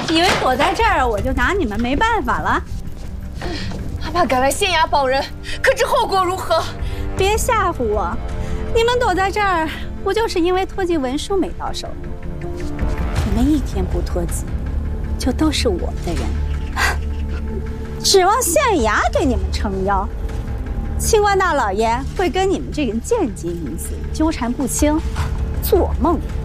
以为躲在这儿我就拿你们没办法了？ 阿爸赶来县衙保人，可知后果如何？ 别吓唬我！你们躲在这儿，不就是因为脱籍文书没到手？你们一天不脱籍，就都是我的人。指望县衙给你们撑腰？清官大老爷会跟你们这个贱籍女子纠缠不清？做梦！